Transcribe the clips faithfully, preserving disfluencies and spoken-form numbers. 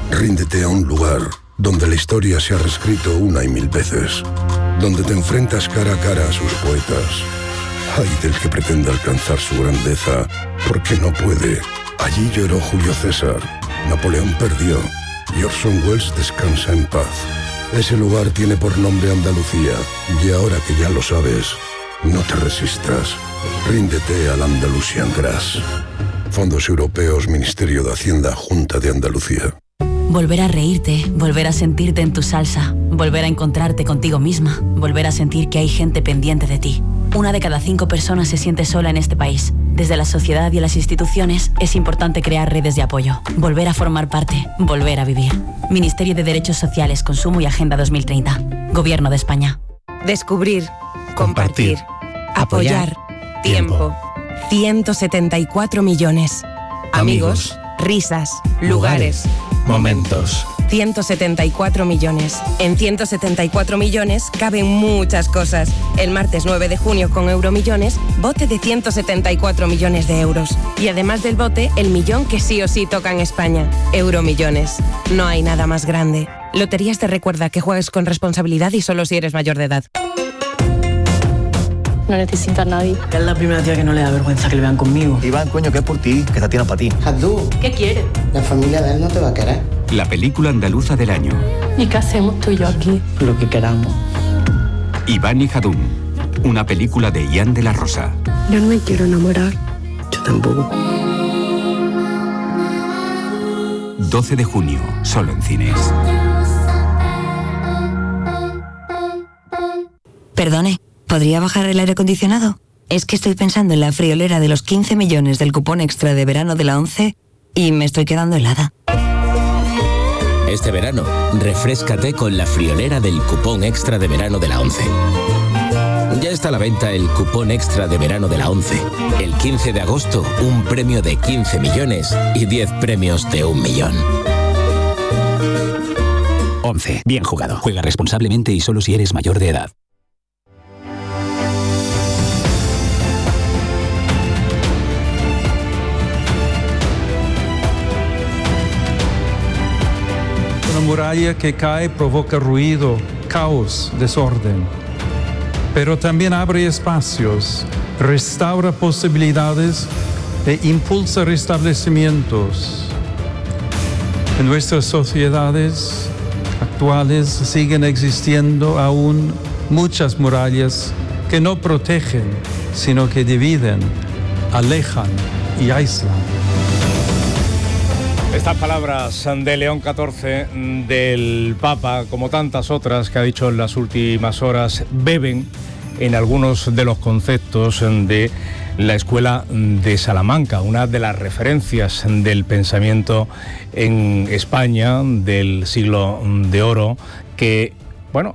Ríndete a un lugar donde la historia se ha reescrito una y mil veces, donde te enfrentas cara a cara a sus poetas. Ay del que pretenda alcanzar su grandeza, porque no puede. Allí lloró Julio César, Napoleón perdió y Orson Welles descansa en paz. Ese lugar tiene por nombre Andalucía, y ahora que ya lo sabes, no te resistas. Ríndete al Andalusian Grass. Fondos Europeos, Ministerio de Hacienda, Junta de Andalucía. Volver a reírte, volver a sentirte en tu salsa, volver a encontrarte contigo misma, volver a sentir que hay gente pendiente de ti. Una de cada cinco personas se siente sola en este país. Desde la sociedad y las instituciones es importante crear redes de apoyo, volver a formar parte, volver a vivir. Ministerio de Derechos Sociales, Consumo y Agenda dos mil treinta. Gobierno de España. Descubrir, compartir, apoyar, tiempo. ciento setenta y cuatro millones. Amigos, risas, lugares, momentos. ciento setenta y cuatro millones. En ciento setenta y cuatro millones caben muchas cosas. El martes nueve de junio con Euromillones, bote de ciento setenta y cuatro millones de euros. Y además del bote, el millón que sí o sí toca en España. Euromillones. No hay nada más grande. Loterías te recuerda que juegues con responsabilidad y solo si eres mayor de edad. No necesita a nadie. Es la primera tía que no le da vergüenza que le vean conmigo. Iván, coño, que es por ti, que esta tía no para ti. Jadú, ¿qué quiere? La familia de él no te va a querer. La película andaluza del año. ¿Y qué hacemos tú y yo aquí? Lo que queramos. Iván y Jadún, una película de Ian de la Rosa. Yo no me quiero enamorar. Yo tampoco. doce de junio, solo en cines. Perdone, ¿podría bajar el aire acondicionado? Es que estoy pensando en la friolera de los quince millones del cupón extra de verano de la ONCE y me estoy quedando helada. Este verano, refréscate con la friolera del cupón extra de verano de la ONCE. Ya está a la venta el cupón extra de verano de la ONCE. El quince de agosto, un premio de quince millones y diez premios de un millón. ONCE. Bien jugado. Juega responsablemente y solo si eres mayor de edad. Una muralla que cae provoca ruido, caos, desorden. Pero también abre espacios, restaura posibilidades e impulsa restablecimientos. En nuestras sociedades actuales siguen existiendo aún muchas murallas que no protegen, sino que dividen, alejan y aíslan. Estas palabras de León catorce, del Papa, como tantas otras que ha dicho en las últimas horas, beben en algunos de los conceptos de la Escuela de Salamanca, una de las referencias del pensamiento en España del siglo de oro, que, bueno,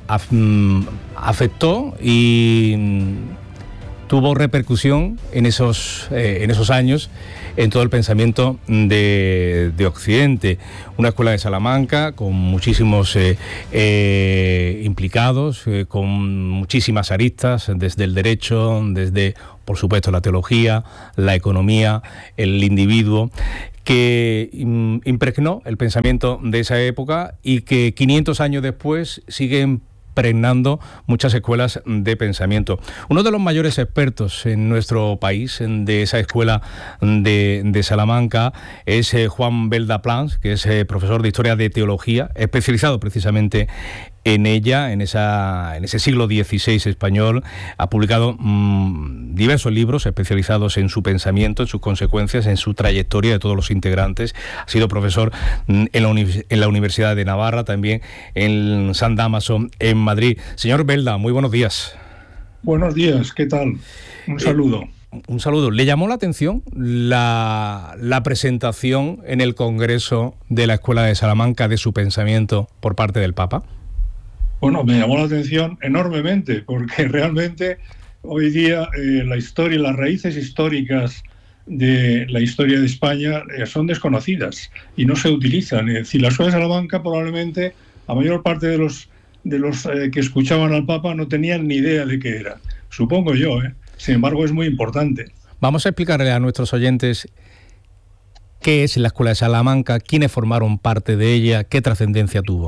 afectó y tuvo repercusión en esos, eh, en esos años en todo el pensamiento de, de Occidente. Una escuela de Salamanca con muchísimos eh, eh, implicados, eh, con muchísimas aristas, desde el derecho, desde, por supuesto, la teología, la economía, el individuo, que impregnó el pensamiento de esa época y que quinientos años después siguen pregnando muchas escuelas de pensamiento. Uno de los mayores expertos en nuestro país de esa escuela de, de Salamanca es eh, Juan Belda-Plans, que es eh, profesor de Historia de Teología, especializado precisamente en ella, en esa en ese siglo dieciséis español. Ha publicado mmm, diversos libros especializados en su pensamiento, en sus consecuencias, en su trayectoria de todos los integrantes. Ha sido profesor en la, uni- en la Universidad de Navarra, también en San Dámaso, en Madrid. Señor Belda, muy buenos días. Buenos días, ¿qué tal? Un saludo. Eh, un saludo. ¿Le llamó la atención la, la presentación en el Congreso de la Escuela de Salamanca de su pensamiento por parte del Papa? Bueno, me llamó la atención enormemente, porque realmente hoy día eh, la historia, las raíces históricas de la historia de España eh, son desconocidas y no se utilizan. Es decir, la Escuela de Salamanca probablemente la mayor parte de los, de los eh, que escuchaban al Papa no tenían ni idea de qué era. Supongo yo, ¿eh? Sin embargo, es muy importante. Vamos a explicarle a nuestros oyentes ¿Qué es la Escuela de Salamanca? ¿Quiénes formaron parte de ella? ¿Qué trascendencia tuvo?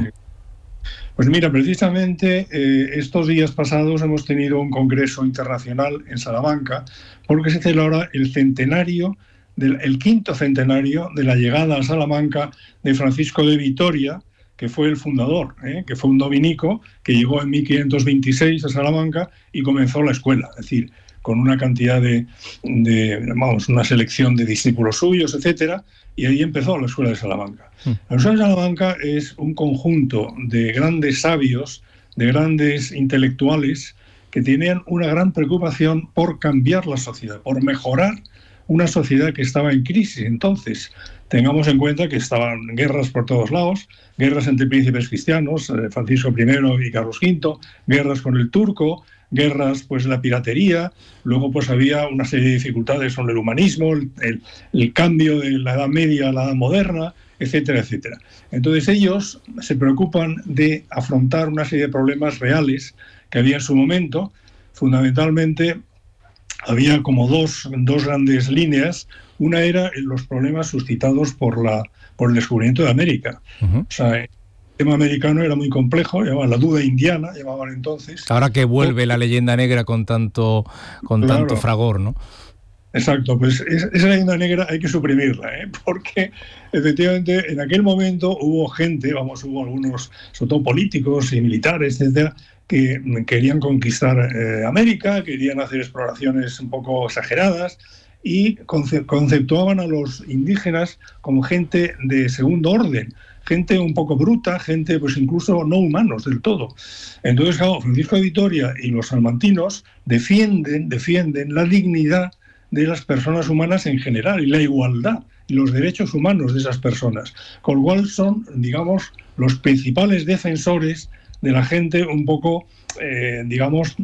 Pues mira, precisamente eh, estos días pasados hemos tenido un congreso internacional en Salamanca porque se celebra el centenario, del, el quinto centenario de la llegada a Salamanca de Francisco de Vitoria, que fue el fundador, ¿eh? que fue un dominico que llegó en mil quinientos veintiséis a Salamanca y comenzó la escuela, es decir, con una cantidad de, de, vamos, una selección de discípulos suyos, etcétera, y ahí empezó la Escuela de Salamanca. Mm. La Escuela de Salamanca es un conjunto de grandes sabios, de grandes intelectuales, que tenían una gran preocupación por cambiar la sociedad, por mejorar una sociedad que estaba en crisis. Entonces, tengamos en cuenta que estaban guerras por todos lados, guerras entre príncipes cristianos, eh, Francisco primero y Carlos quinto, guerras con el turco, guerras, pues la piratería, luego pues había una serie de dificultades sobre el humanismo, el, el, el cambio de la Edad Media a la Edad Moderna, etcétera, etcétera. Entonces ellos se preocupan de afrontar una serie de problemas reales que había en su momento. Fundamentalmente había como dos, dos grandes líneas. Una era los problemas suscitados por, la, por el descubrimiento de América. Uh-huh. O sea, el tema americano era muy complejo, llamaban la duda indiana, llamaban entonces. Ahora que vuelve o, la leyenda negra con tanto, con claro, tanto fragor, ¿no? Exacto, pues esa leyenda negra hay que suprimirla, ¿eh? Porque efectivamente en aquel momento hubo gente, vamos, hubo algunos, sobre todo políticos y militares, etcétera, que querían conquistar eh, América, querían hacer exploraciones un poco exageradas y conce- conceptuaban a los indígenas como gente de segundo orden, gente un poco bruta, gente pues incluso no humanos del todo. Entonces, claro, Francisco de Vitoria y los salmantinos defienden, defienden la dignidad de las personas humanas en general y la igualdad y los derechos humanos de esas personas, con lo cual son, digamos, los principales defensores de la gente un poco, eh, digamos,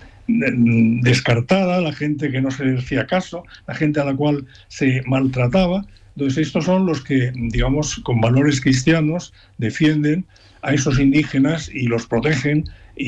descartada, la gente que no se le hacía caso, la gente a la cual se maltrataba. Entonces estos son los que, digamos, con valores cristianos defienden a esos indígenas y los protegen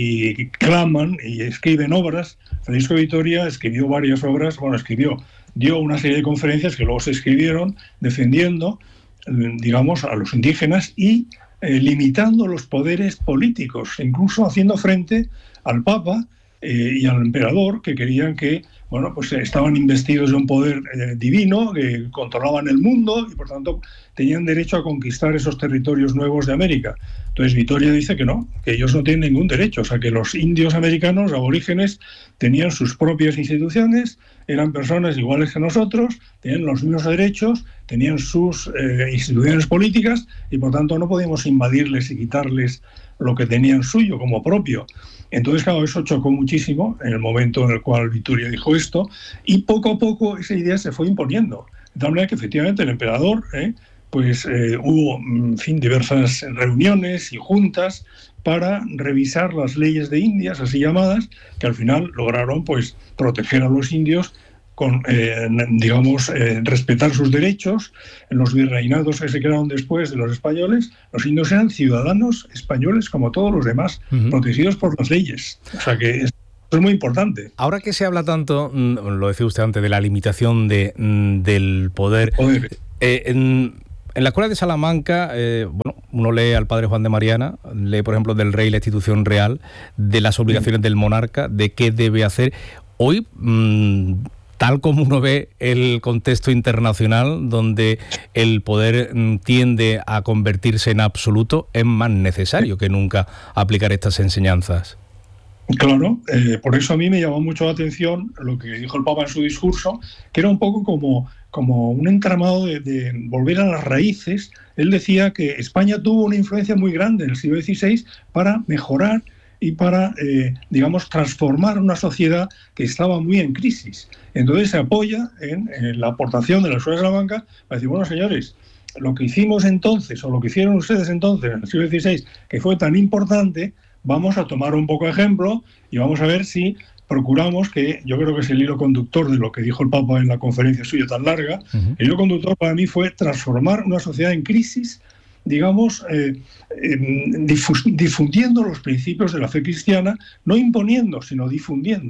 y claman y escriben obras. Francisco de Vitoria escribió varias obras, bueno, escribió, dio una serie de conferencias que luego se escribieron defendiendo, digamos, a los indígenas y eh, limitando los poderes políticos, incluso haciendo frente al Papa eh, y al emperador, que querían que, bueno, pues estaban investidos de un poder eh, divino, que controlaban el mundo y por tanto tenían derecho a conquistar esos territorios nuevos de América. Entonces Vitoria dice que no, que ellos no tienen ningún derecho, o sea que los indios americanos, aborígenes, tenían sus propias instituciones, eran personas iguales que nosotros, tenían los mismos derechos, tenían sus eh, instituciones políticas y por tanto no podíamos invadirles y quitarles lo que tenían suyo como propio. Entonces, claro, eso chocó muchísimo en el momento en el cual Vitoria dijo esto y poco a poco esa idea se fue imponiendo. De tal manera que efectivamente el emperador, eh, pues eh, hubo, en fin, diversas reuniones y juntas para revisar las leyes de Indias, así llamadas, que al final lograron pues proteger a los indios con, eh, digamos, eh, respetar sus derechos. En los virreinatos que se crearon después de los españoles, los indios eran ciudadanos españoles como todos los demás, uh-huh. protegidos por las leyes. O sea que es, es muy importante. Ahora que se habla tanto, lo decía usted antes, de la limitación de, del poder, poder. Eh, en, en la Escuela de Salamanca, eh, bueno, uno lee al padre Juan de Mariana, lee, por ejemplo, del rey la institución real, de las obligaciones sí. del monarca, de qué debe hacer. Hoy, mmm, tal como uno ve el contexto internacional, donde el poder tiende a convertirse en absoluto, es más necesario que nunca aplicar estas enseñanzas. Claro, eh, por eso a mí me llamó mucho la atención lo que dijo el Papa en su discurso, que era un poco como, como un entramado de, de volver a las raíces. Él decía que España tuvo una influencia muy grande en el siglo dieciséis para mejorar y para, eh, digamos, transformar una sociedad que estaba muy en crisis. Entonces se apoya en, en la aportación de la Escuela de Salamanca para decir, bueno, señores, lo que hicimos entonces, o lo que hicieron ustedes entonces en el siglo dieciséis, que fue tan importante, vamos a tomar un poco de ejemplo y vamos a ver si procuramos, que yo creo que es el hilo conductor de lo que dijo el Papa en la conferencia suya tan larga, uh-huh. el hilo conductor para mí fue transformar una sociedad en crisis, digamos, eh, eh, difus- difundiendo los principios de la fe cristiana, no imponiendo, sino difundiendo.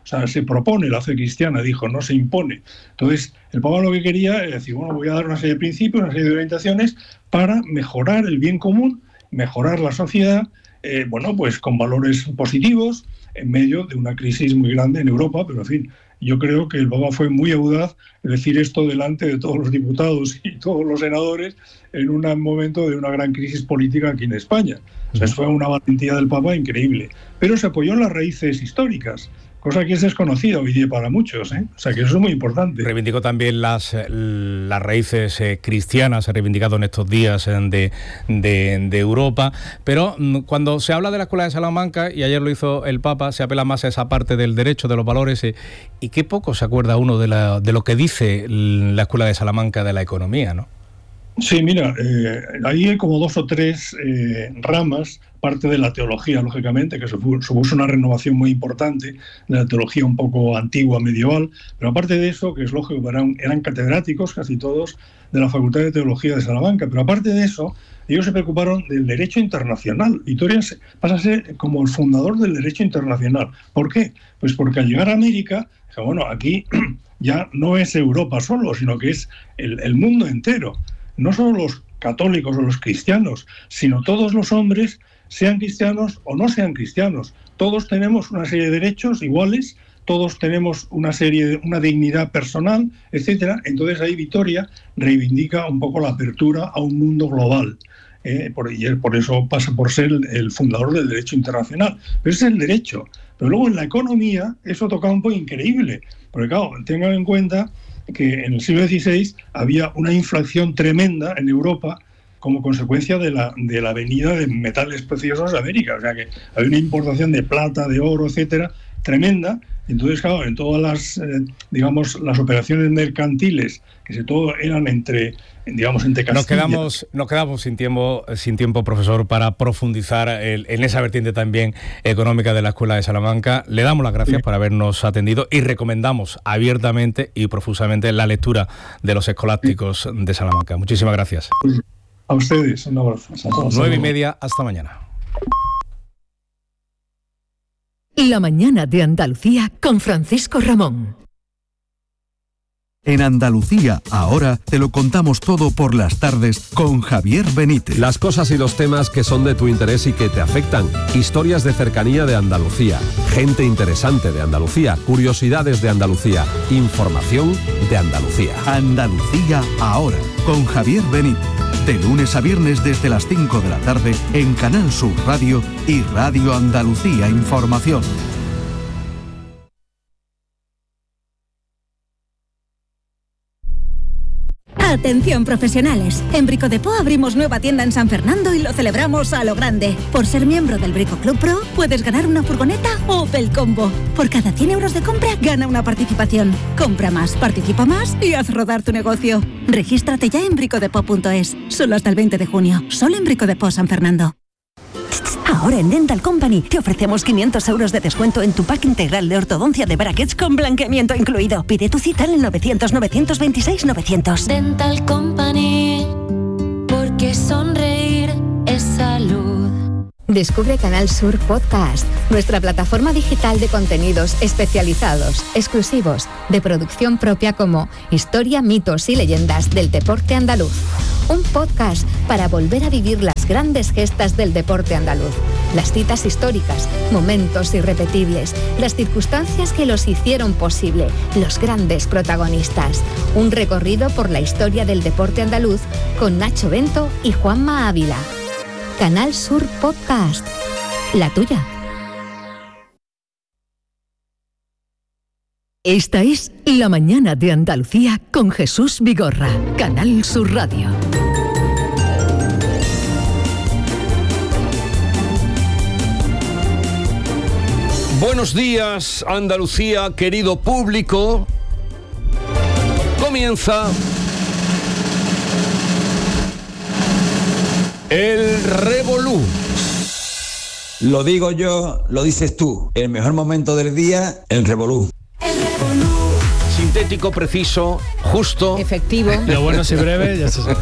O sea, se propone la fe cristiana, dijo, no se impone. Entonces, el Papa lo que quería es decir, bueno, voy a dar una serie de principios, una serie de orientaciones para mejorar el bien común, mejorar la sociedad, eh, bueno, pues con valores positivos, en medio de una crisis muy grande en Europa, pero en fin, yo creo que el Papa fue muy audaz en decir esto delante de todos los diputados y todos los senadores en un momento de una gran crisis política aquí en España. O sea, fue una valentía del Papa increíble. Pero se apoyó en las raíces históricas, cosa que es desconocida hoy día para muchos, ¿eh? O sea, que eso es muy importante. Reivindicó también las, las raíces eh, cristianas, se ha reivindicado en estos días eh, de, de, de Europa, pero mm, cuando se habla de la Escuela de Salamanca, y ayer lo hizo el Papa, se apela más a esa parte del derecho, de los valores, eh, y qué poco se acuerda uno de, la, de lo que dice la Escuela de Salamanca de la economía, ¿no? Sí, mira, eh, ahí hay como dos o tres eh, ramas, parte de la teología, lógicamente, que supuso una renovación muy importante de la teología un poco antigua, medieval, pero aparte de eso, que es lógico, eran, eran catedráticos casi todos de la Facultad de Teología de Salamanca, pero aparte de eso, ellos se preocuparon del derecho internacional. Vitoria pasa a ser como el fundador del derecho internacional. ¿Por qué? Pues porque al llegar a América, bueno, aquí ya no es Europa solo, sino que es el, el mundo entero. No solo los católicos o los cristianos, sino todos los hombres, sean cristianos o no sean cristianos. Todos tenemos una serie de derechos iguales, todos tenemos una serie de, una dignidad personal, etcétera. Entonces ahí Vitoria reivindica un poco la apertura a un mundo global. Eh, por, y por eso pasa por ser el, el fundador del derecho internacional. Pero ese es el derecho. Pero luego en la economía es otro campo increíble. Porque claro, tengan en cuenta que en el siglo dieciséis había una inflación tremenda en Europa como consecuencia de la, de la venida de metales preciosos a América. O sea que había una importación de plata, de oro, etcétera, tremenda. Entonces, claro, en todas las, eh, digamos, las operaciones mercantiles, que se todo eran entre, digamos, entre Castilla... Nos quedamos, nos quedamos sin tiempo, sin tiempo, profesor, para profundizar el, en esa vertiente también económica de la Escuela de Salamanca. Le damos las gracias sí. por habernos atendido y recomendamos abiertamente y profusamente la lectura de los escolásticos sí. de Salamanca. Muchísimas gracias. A ustedes, un abrazo. Nueve y media, hasta mañana. La mañana de Andalucía con Francisco Ramón. En Andalucía, ahora te lo contamos todo por las tardes con Javier Benítez. Las cosas y los temas que son de tu interés y que te afectan. Historias de cercanía de Andalucía. Gente interesante de Andalucía. Curiosidades de Andalucía. Información de Andalucía. Andalucía, ahora con Javier Benítez. De lunes a viernes desde las cinco de la tarde en Canal Sur Radio y Radio Andalucía Información. Atención profesionales, en Bricodepot abrimos nueva tienda en San Fernando y lo celebramos a lo grande. Por ser miembro del Brico Club Pro puedes ganar una furgoneta Opel Combo. Por cada cien euros de compra gana una participación. Compra más, participa más y haz rodar tu negocio. Regístrate ya en bricodepot punto es, solo hasta el veinte de junio, solo en Bricodepot San Fernando. Ahora en Dental Company te ofrecemos quinientos euros de descuento en tu pack integral de ortodoncia de brackets con blanqueamiento incluido. Pide tu cita en el novecientos, novecientos veintiséis, novecientos. Dental Company, porque sonreír es salud. Descubre Canal Sur Podcast, nuestra plataforma digital de contenidos especializados, exclusivos, de producción propia como Historia, mitos y leyendas del deporte andaluz. Un podcast para volver a vivir las grandes gestas del deporte andaluz, las citas históricas, momentos irrepetibles, las circunstancias que los hicieron posible, los grandes protagonistas. Un recorrido por la historia del deporte andaluz con Nacho Bento y Juanma Ávila. Canal Sur Podcast, la tuya. Esta es La Mañana de Andalucía con Jesús Vigorra, Canal Sur Radio. Buenos días, Andalucía, querido público. Comienza el Revolú. Lo digo yo, lo dices tú. El mejor momento del día, el Revolú. sintético, preciso, justo. Efectivo. Lo bueno si breve, ya se sabe.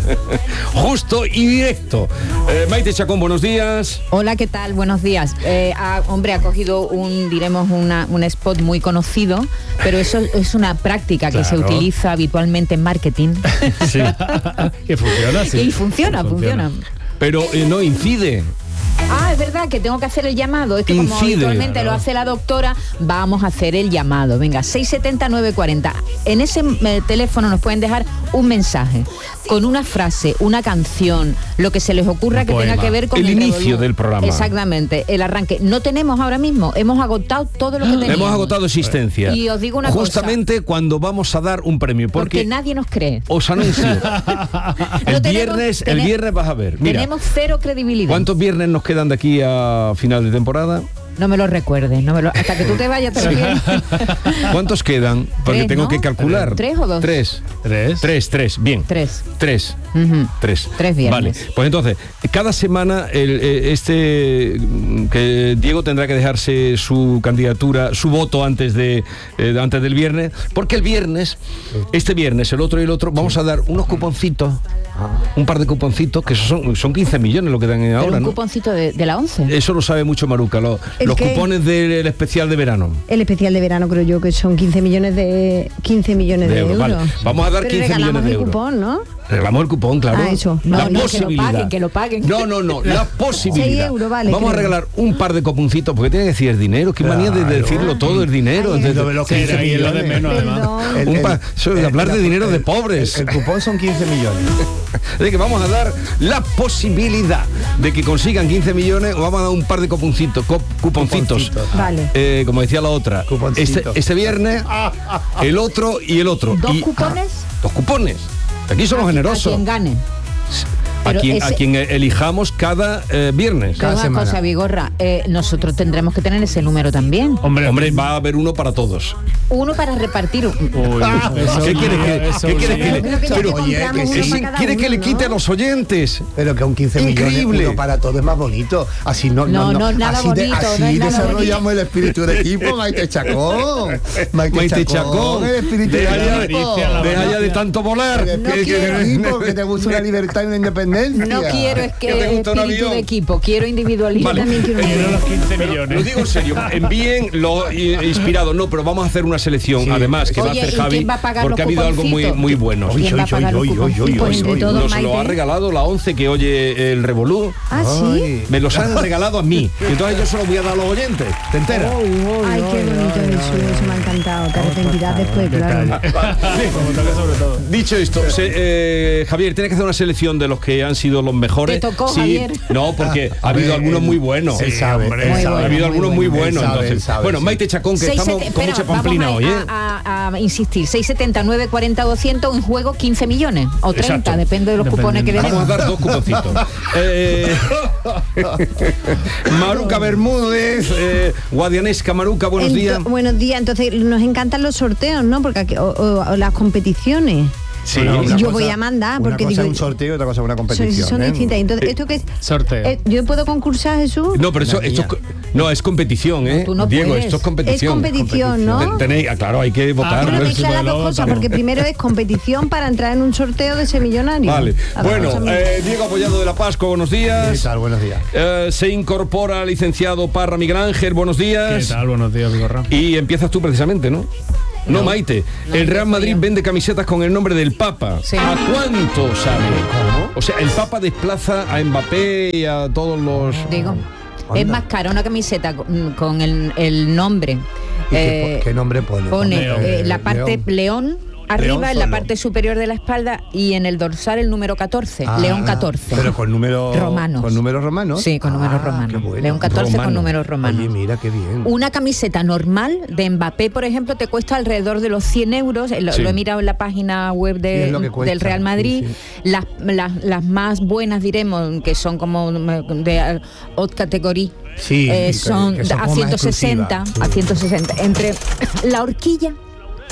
Justo y directo. Eh, Maite Chacón, buenos días. Hola, ¿qué tal? Buenos días. Eh, ha, hombre, ha cogido un, diremos, una, un spot muy conocido, pero eso es una práctica que Claro. se utiliza habitualmente en marketing. Sí. Que funciona, sí. Y funciona, funciona. Pero eh, no incide. Ah, es verdad que tengo que hacer el llamado. Es que como Incide. habitualmente Claro. lo hace la doctora, vamos a hacer el llamado. Venga, seis siete cero, nueve cuatro cero. En ese eh, teléfono nos pueden dejar un mensaje con una frase, una canción, lo que se les ocurra Un que poema. tenga que ver con El el inicio revolú. del programa. Exactamente, el arranque. No tenemos ahora mismo, hemos agotado todo lo que teníamos. Hemos agotado existencia. Y os digo una Justamente cuando vamos a dar un premio. Porque Porque, nadie nos cree. os anuncio. el No tenemos- viernes, el tene- viernes vas a ver. Mira, Tenemos cero credibilidad. ¿cuántos viernes nos quedan de aquí a final de temporada? No me lo recuerdes, no me lo- hasta que tú te vayas también. ¿Cuántos quedan? Porque Tres, tengo ¿no? que calcular. ¿Tres o dos? Tres. Tres. Tres, tres, bien. Tres. Tres. Ujú. Tres. Tres viernes. Vale, pues entonces, cada semana el, eh, este mm, que Diego tendrá que dejarse su candidatura, su voto antes de eh, antes del viernes, porque el viernes, este viernes, el otro y el otro, vamos a dar unos cuponcitos, un par de cuponcitos, que son, son quince millones lo que dan Pero ahora, un ¿no? cuponcito de, de la once. Eso lo sabe mucho Maruca, lo- ¿El los qué? cupones del especial de verano. El especial de verano creo yo que son quince millones de quince millones de, De euros, euros. vale. Vamos a dar Pero quince regalamos millones de el euros. cupón, ¿no? Regalamos el cupón, claro. Ah, eso. No, la no, que lo posibilidad. paguen, que lo paguen. No, no, no, la posibilidad. Seis euros, vale, Vamos a creo. regalar un par de cuponcitos, porque tiene que decir es dinero, qué manía de Claro. decirlo todo, es dinero. Ay, de- Lo de lo que quince era y lo de millones. menos, además. Perdón. Un pa- eso de hablar de el- dinero de el- pobres. El, el cupón son quince millones. De que vamos a dar la posibilidad de que consigan quince millones o vamos a dar un par de cuponcitos, cop- cuponcitos. Cuponcitos. Vale. Eh, como decía la otra, Cuponcitos. este, este viernes, el otro y el otro. ¿Dos Y- cupones? Dos cupones. Aquí somos A- generosos. A quien gane. A Pero quien, a ese- quien elijamos cada eh, viernes. Pero una cosa, Vigorra, eh, nosotros tendremos que tener ese número también. Hombre, hombre, va a haber uno para todos. Uno para repartir. ¿Qué quieres que, eso ¿qué quieres que Yo le- creo que ya pero- te compramos que uno sí, para cada quiere que uno, le ¿no? quite a los oyentes? Pero que un quince Increíble. millones uno para todo es más bonito. Así no, No, no, nada así de- bonito, así no es nada desarrollamos el espíritu de equipo, Maite Chacón. Maite, Maite Chacón, Chacón, el espíritu deja de ya, equipo. deja ya de tanto volar. El espíritu Que- de que- equipo, que te gusta una libertad y una independencia. No quiero es ¿Que te que gusta un espíritu avión? de equipo, quiero individualismo. Vale. También quiero Quiero los quince Lo millones. digo en serio, envíen lo i- inspirado, no, pero vamos a hacer una selección, Sí. además, que va a Oye, hacer ¿y Javi, quién va a pagar porque ha los habido algo muy, cuponcitos? muy bueno. ¿Quién va a pagar los cuponcitos? Pues entre todos, Nos lo ha Maite. regalado la once que oye el Revolú. Ah, sí. Me los han regalado a mí. Y entonces yo se los voy a dar a los oyentes. ¿Te enteras? Ay, qué bonito eso, eso me ha encantado. Te arrepentirás después, claro. Como toque sobre todo. Dicho esto, se- eh, Javier, tienes que hacer una selección de los que han sido los mejores. Te tocó, Sí, Javier. no, porque ha A habido ver, algunos él- muy buenos. él sabe, hombre, él Muy sabe. Ha bueno, habido muy algunos muy bueno. buenos. Él sabe, entonces. él sabe, bueno, sí. Maite Chacón, que Seis estamos sete- con espera, mucha pamplina vamos hoy, a, ¿eh? a- a- a insistir, seis setenta, nueve cuarenta, doscientos, en juego quince millones o treinta, Exacto. depende de los cupones que le Vamos a demos. dar dos cuponcitos. eh, Maruca Bermúdez, eh, Guadianesca Maruca, buenos Ento- días. Buenos días. Entonces, nos encantan los sorteos, ¿no? Porque aquí- o, o- o las competiciones. Sí, Bueno, una Yo cosa- voy a mandar, una porque cosa digo- es un sorteo y otra cosa es una Son, competición. son ¿eh? distintas. Entonces, ¿esto qué es? Sorteo. Eh, ¿Yo puedo concursar, Jesús? No, pero eso, Una esto es niña. co- no, es competición, ¿eh? tú no Diego, puedes. esto es competición. Es competición, ¿no? Ten- tenéis, ah, claro, hay que votar. Pero ¿no? mezcla las dos Luego cosas, también. porque primero es competición para entrar en un sorteo de ese millonario. Vale. A ver, Bueno, cosa mía. eh, Diego Apoyado de la Pascua, buenos ¿Qué días. tal? Buenos días. Eh, se incorpora el licenciado Parra Miguel Ángel, buenos ¿Qué días. tal? Buenos días, Vigorra. Y empiezas tú precisamente, ¿no? No, Maite. no, el Real empiezo Madrid yo. vende camisetas con el nombre del Papa. Sí. ¿A cuánto sale? O sea, el Papa desplaza a Mbappé y a todos los... Digo, es más cara una camiseta con, con el, el nombre. ¿Y qué, eh, po- qué nombre pone? Pone León. eh, la parte León, arriba León en la solo. parte superior de la espalda y en el dorsal el número catorce, Ah, León catorce. Pero con números romanos. ¿Con números romanos? Sí, con números Ah, romanos. qué bueno. León catorce Romano. con números romanos. Oye, mira qué bien. Una camiseta normal de Mbappé, por ejemplo, te cuesta alrededor de los cien euros. Eh, Lo, Sí. lo he mirado en la página web Y de- es lo que cuesta, del Real Madrid. sí, Las, las, las más buenas, diremos, que son como de haute categoría, Sí, eh, que- son que son a como más ciento sesenta, exclusivas. a ciento sesenta. Entre la horquilla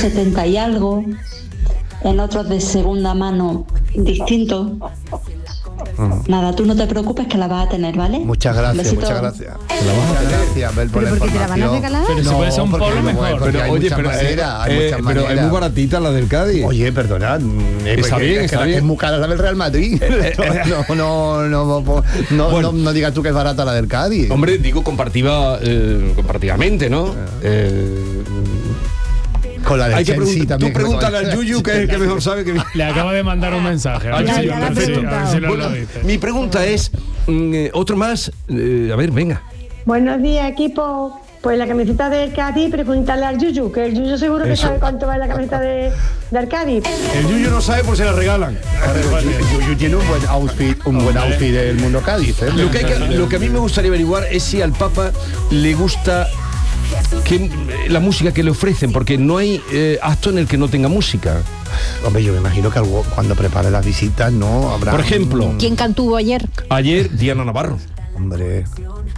setenta y algo, en otros de segunda mano distintos. Nada, tú no te preocupes que la vas a tener, ¿vale? Muchas gracias, Besito. muchas gracias. Muchas gracias, Abel, por ¿Pero la por qué te la van a información. regalar? Pero si puede ser un porque polo no, mejor. porque Pero hay oye, muchas pero, maneras, eh, hay eh, muchas pero es maneras. muy baratita la del Cádiz. Oye, perdonad. eh, Está porque bien, es está que la que bien. es muy cara la del Real Madrid. no, no, no, no, no, Bueno. no, no digas tú que es barata la del Cádiz. Hombre, digo compartida, eh, compartidamente, ¿no? Eh, Con la del hay que Chelsea preguntar- también. Tú pregúntale al Yuyu, que es el que mejor sabe que... Le acaba de mandar un mensaje. A ver Ah, si ya, lo- ya le he sí, a ver preguntado. si lo- Bueno, lo dice. mi pregunta es, mm, eh, otro más, eh, a ver, venga. Buenos días, equipo. Pues la camiseta del Cádiz, preguntarle al Yuyu, que el Yuyu seguro que Eso. sabe cuánto vale la camiseta de, del Cádiz. El Yuyu no sabe por si la regalan. Yuyu tiene un buen outfit, un buen outfit del mundo Cádiz. ¿eh? Lo que, hay que- lo que a mí me gustaría averiguar es si al Papa le gusta que, la música que le ofrecen, porque no hay eh, acto en el que no tenga música. Hombre, yo me imagino que algo, cuando prepare las visitas, ¿no? Habrá. Por ejemplo, ¿Quién cantuvo ayer? ayer Diana Navarro. Hombre.